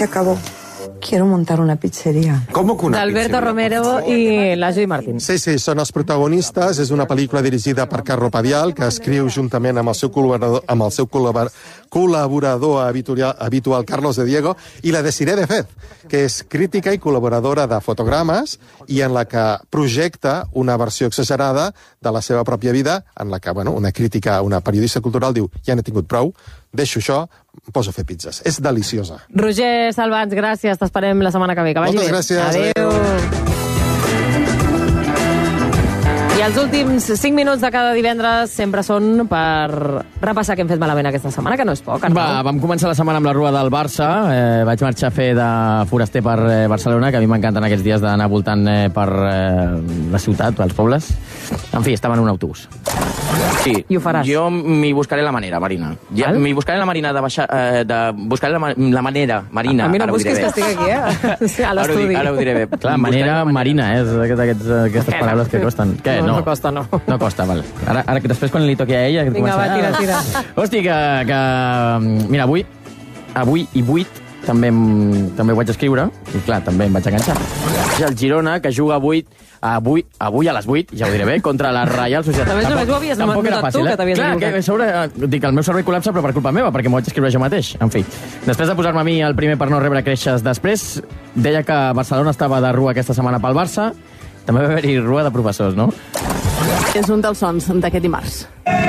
se acabó. Quiero montar una pizzeria. Com que una D'Alberto pizzeria? Romero i la Joy Martín. Sí, són els protagonistes. És una pel·lícula dirigida per Carlo Padial, que escriu juntament amb el seu col·laborador habitual Carlos de Diego, i la Desiree de Fez, que és crítica i col·laboradora de Fotogrames i en la que projecta una versió exagerada de la seva pròpia vida, en la que una crítica, una periodista cultural diu ja n'he tingut prou, deixo això, poso a fer pizzas. És deliciosa. Roger Salvans, gràcies. T'esperem la setmana que ve. Que vagi Moltes bé. gràcies. Adéu. I els últims 5 minuts de cada divendres sempre són per repassar què hem fet malament aquesta setmana, que no és poc. Vam començar la setmana amb la rua del Barça. Vaig marxar a fer de foraster per Barcelona, que a mi m'encanten aquests dies d'anar voltant per la ciutat, pels pobles. En fi, estava en un autobús. Sí, I ho faràs. jo m'hi buscaré la manera, Marina. M'hi buscaré la manera de baixar... buscaré la manera, Marina. A mi no ara ho busquis diré que bé. estic aquí, a l'estudi. Ara ho diré bé. Clar, manera marina, aquestes paraules que costen. Què? No costa, no. No costa, val. Ara després, quan li toqui a ella... Vinga, va, tira. Hosti, que... Mira, avui i 8 també ho vaig escriure, i clar, també em vaig enganxar. És el Girona, que juga avui a les 8, ja ho diré bé, contra la Reial Societat. Només ho havies notat tu, que t'havies Clar, que a sobre, dic, el meu cervell col·lapsa, però per culpa meva, perquè m'ho vaig escriure jo mateix. En fi, després de posar-me a mi el primer per no rebre queixes després, deia que Barcelona estava de rua aquesta setmana pel Barça, també va haver-hi rua de professors, no? És un dels sons d'aquest dimarts.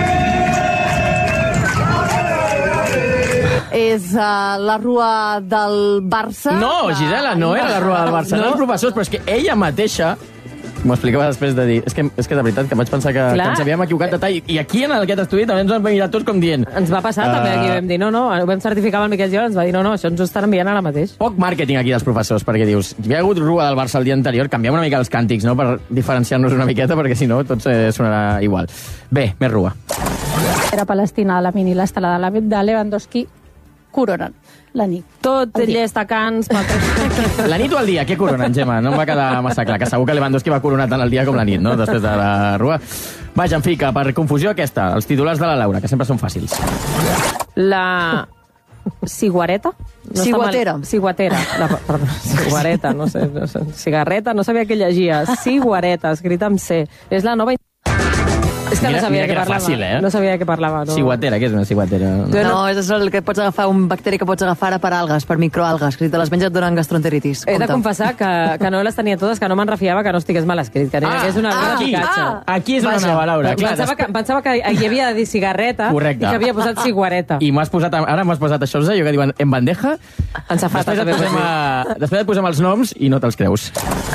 És la rua del Barça. No, Gisela, no era la rua del Barça, no els professors, però és que ella mateixa m'ho explicava després de dir... És que de veritat, que vaig pensar que ens havíem equivocat de tall. I aquí, en aquest estudi, també ens vam mirar tots com dient... Ens va passar també aquí, vam dir no, ho vam certificar amb el Miquel Giró, ens va dir no, això ens ho estan enviant ara mateix. Poc màrqueting aquí dels professors, perquè dius, hi ha hagut rua del Barça el dia anterior, canviem una mica els càntics, no?, per diferenciar-nos una miqueta, perquè si no tot sonarà igual. Bé, més rua. Era Palestina, la mini, l'estelada de Lewandowski coronen la nit. Tot llest a Cans. La nit o el dia? Què coronen, Gemma? No em va quedar massa clar, que segur que Lewandowski va coronar tant el dia com la nit, no?, després de la rua. Vaja, en fi, que per confusió aquesta, els titulars de la Laura, que sempre són fàcils. La ciguareta? Ciguatera. Ciguatera. Perdó, ciguareta, no sé. Cigarreta, no sabia què llegia. Ciguareta, escrita amb C. És la nova... És que no sabia què parlava. Fàcil, No sabia què parlava. No. Ciguatera, què és una ciguatera? No, és el que pots agafar, un bacteri que pots agafar ara per algues, per microalgues, que si te les menges et donen gastroenteritis. He de confessar que no les tenia totes, que no me'n refiava que no estigués mal escrit, que és una picatxa. Aquí és una nova, Laura. Pensava que hi havia de dir cigarreta. Correcte. I que havia posat ciguareta. I ara m'has posat això, allò que diuen en bandeja. Després et posem els noms i no te'ls creus.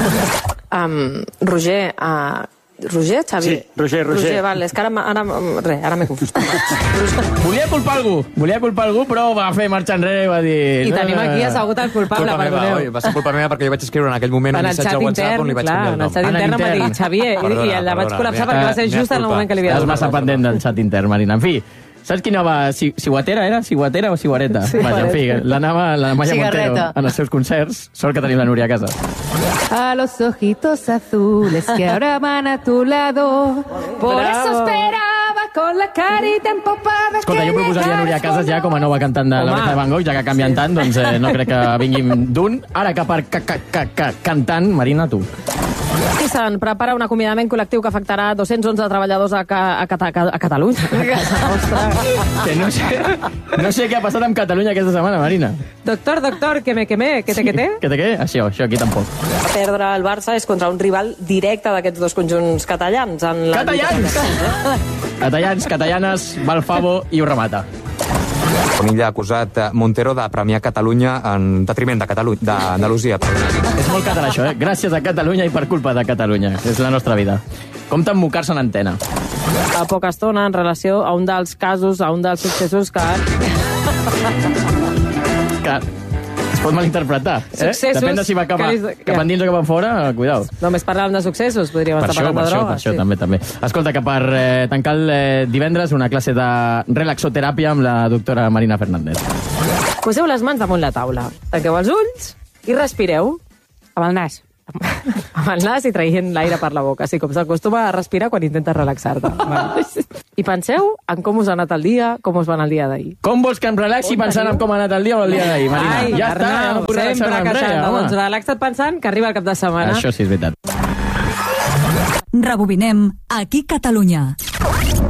Roger, Xavi? Sí, Roger. Val, és que ara m'he confós. Volia culpar algú, però va fer marxa enrere i va dir... I tenim aquí assegut el culpable, perdoneu. Va ser culpa meva perquè jo vaig escriure en aquell moment un missatge a WhatsApp on li vaig canviar el nom. En el xat intern em va dir Xavier, i la vaig col·lapsar perquè va ser just en el moment que li havia Estàs donat. massa pendent del xat intern, Marina. En fi, saps quina va... Ciguatera era? Ciguatera o ciguareta? Vaja, en fi, l'anava la Maya Montero en els seus concerts. Sort que tenim la Núria a casa. A los ojitos azules que ahora van a tu lado. Por eso esperaba con la carita empapada. Escolta, jo proposaria Núria a Casas ja com a nova cantant de l'Oreja de Van Gogh, ja que canvien tant, doncs no crec que vinguin d'un. Ara que per cantant, Marina, tu. Nissan prepara un acomiadament col·lectiu que afectarà 211 treballadors a Catalunya. A casa nostra. Que no sé què ha passat amb Catalunya aquesta setmana, Marina. Doctor, que te? Que té què? Això aquí tampoc. Perdre el Barça és contra un rival directe d'aquests dos conjunts catalans. Catallanes, Balfavo i ho remata. Conilla ha acusat Montero de premiar Catalunya en detriment d'Andalusia. És molt català, això, Gràcies a Catalunya i per culpa de Catalunya. És la nostra vida. Compte amb mocar-se en antena. A poca estona, en relació a un dels casos, a un dels successos que es pot malinterpretar. Successos... Depèn de si va cap endins o cap enfora, cuidao. Només parlàvem de successos, podríem estar parlant de drogues. Per això, també. Escolta, que per tancar el divendres una classe de relaxoteràpia amb la doctora Marina Fernández. Poseu les mans damunt la taula, tanqueu els ulls i respireu amb el nas. amb el nas i traient l'aire per la boca, així com s'acostuma a respirar quan intentes relaxar-te. I penseu en com us ha anat el dia, com us va anar el dia d'ahir. Com vols que em relaxi pensant en com ha anat el dia o el dia d'ahir, Marina? Ai, ja està, ja no puc relaxar sempre amb res, queixant-te. home. Doncs relaxa't pensant que arriba el cap de setmana. Això sí és veritat. Rebobinem aquí Catalunya.